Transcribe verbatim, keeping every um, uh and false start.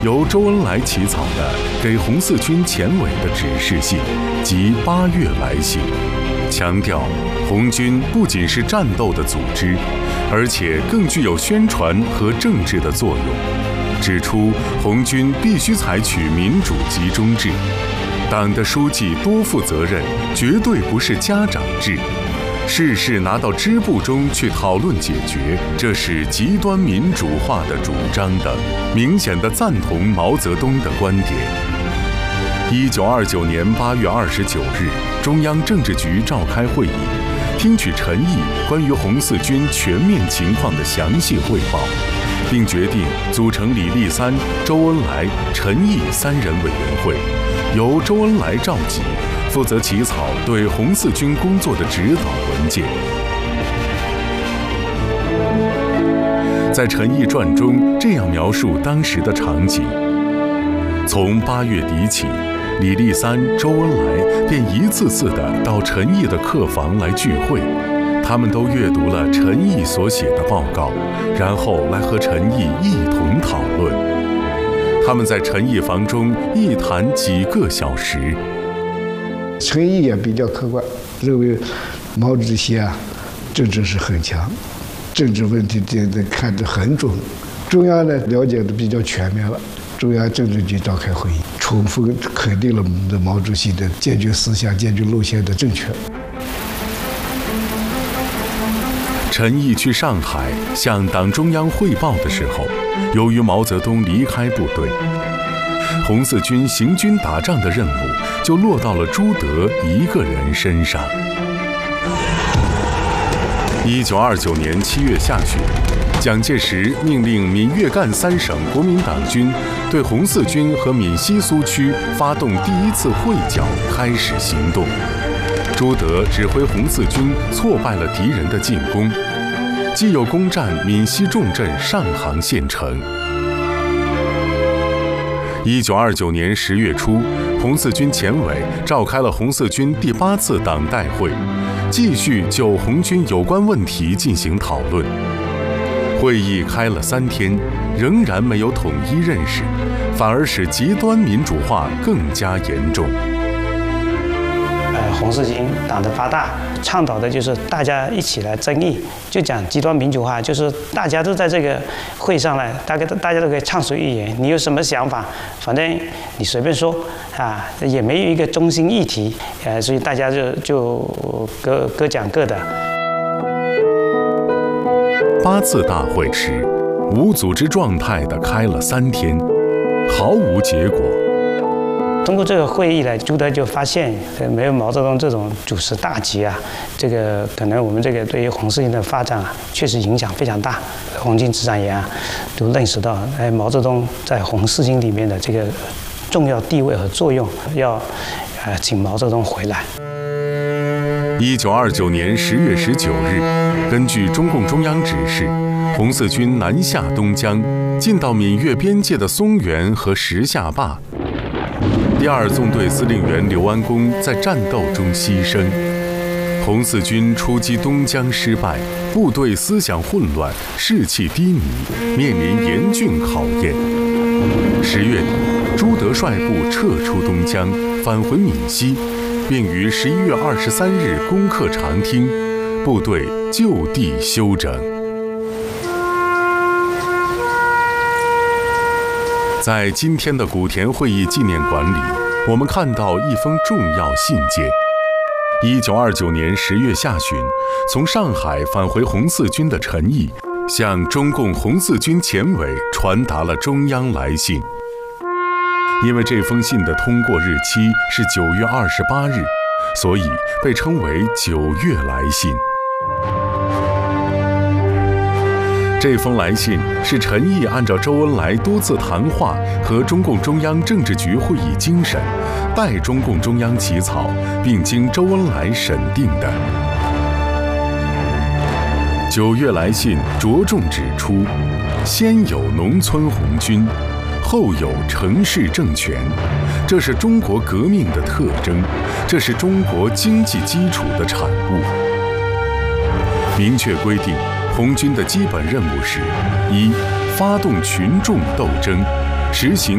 由周恩来起草的给红四军前委的指示信及八月来信，强调红军不仅是战斗的组织，而且更具有宣传和政治的作用，指出红军必须采取民主集中制，党的书记多负责任，绝对不是家长制。事事拿到支部中去讨论解决，这是极端民主化的主张等，明显的赞同毛泽东的观点。一九二九年八月二十九日，中央政治局召开会议，听取陈毅关于红四军全面情况的详细汇报，并决定组成李立三、周恩来、陈毅三人委员会，由周恩来召集，负责起草对红四军工作的指导文件。在陈毅传中这样描述当时的场景：从八月底起，李立三、周恩来便一次次地到陈毅的客房来聚会，他们都阅读了陈毅所写的报告，然后来和陈毅一同讨论。他们在陈毅房中一谈几个小时。 陈毅也比较客观，认为毛主席啊，政治是很强，政治问题现在看得很准，中央呢了解的比较全面了。中央政治局召开会议，充分肯定了我们的毛主席的坚决思想、坚决路线的正确。 陈毅去上海向党中央汇报的时候，由于毛泽东离开部队，红四军行军打仗的任务就落到了朱德一个人身上。一九二九年七月下旬，蒋介石命令闽粤赣三省国民党军对红四军和闽西苏区发动第一次会剿，开始行动。朱德指挥红四军挫败了敌人的进攻，既有攻占闽西重镇上杭县城。一九二九年十月初，红四军前委召开了红四军第八次党代会，继续就红军有关问题进行讨论。会议开了三天，仍然没有统一认识，反而使极端民主化更加严重。 呃，红四军党的八大倡导的就是大家一起来争议，就讲极端民主化，就是大家都在这个会上来，大概大家都可以畅所欲言，你有什么想法，反正你随便说啊，也没有一个中心议题，呃，所以大家就就各各讲各的。 八次大会时，无组织状态地开了三天，毫无结果。 通过这个会议呢，朱德就发现，没有毛泽东这种主持大局啊，这个可能我们这个对于红四军的发展啊，确实影响非常大。红军执掌员啊，都认识到，哎，毛泽东在红四军里面的这个重要地位和作用，要呃请毛泽东回来。 一九二九年十月十九日，根据中共中央指示，红四军南下东江，进到闽粤边界的松原和什刹坝。第二纵队司令员刘安恭在战斗中牺牲，红四军出击东江失败，部队思想混乱，士气低迷，面临严峻考验。十月底，朱德率部撤出东江，返回闽西，并于十一月二十三日攻克长汀，部队就地休整。在今天的古田会议纪念馆里，我们看到一封重要信件。一九二九年十月下旬，从上海返回红四军的陈毅，向中共红四军前委传达了中央来信。因为这封信的通过日期是九月二十八日，所以被称为九月来信。这封来信是陈毅按照周恩来多次谈话和中共中央政治局会议精神，代中共中央起草，并经周恩来审定的。九月来信着重指出，先有农村红军，后有城市政权，这是中国革命的特征，这是中国经济基础的产物。明确规定，红军的基本任务是：一、发动群众斗争，实行